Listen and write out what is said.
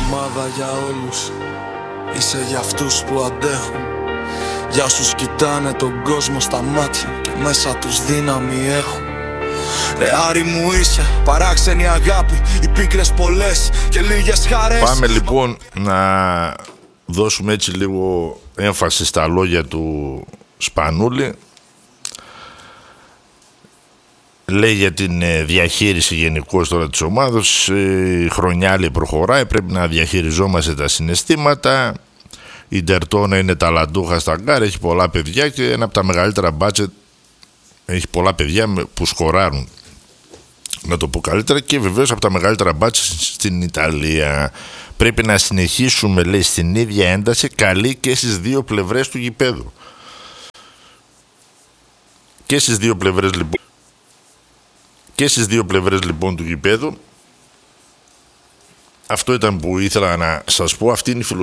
ομάδα για όλους. Είσαι για αυτούς που αντέχουν, για όσους κοιτάνε τον κόσμο στα μάτια και μέσα τους δύναμη έχουν. Ρε Άρη μου είσαι παράξενη αγάπη, οι πίκρες πολλές και λίγες χαρές. Πάμε λοιπόν να δώσουμε έτσι λίγο έμφαση στα λόγια του Σπανούλη. Λέει για την διαχείριση γενικώς τώρα της ομάδος. Η χρονιά άλλη προχωράει, πρέπει να διαχειριζόμαστε τα συναισθήματα. Η Ντερτόνα είναι ταλαντούχα στα γκάρ, έχει πολλά παιδιά και ένα από τα μεγαλύτερα μπάτζετ, έχει πολλά παιδιά που σκοράρουν, να το πω καλύτερα, και βεβαίως από τα μεγαλύτερα μπάτζετ στην Ιταλία. Πρέπει να συνεχίσουμε, λέει, στην ίδια ένταση, καλή και στις δύο πλευρές του γηπέδου. Και στις δύο πλευρές λοιπόν. Και στις δύο πλευρές λοιπόν του γηπέδου. Αυτό ήταν που ήθελα να σας πω. Αυτή είναι η φιλοσοφία.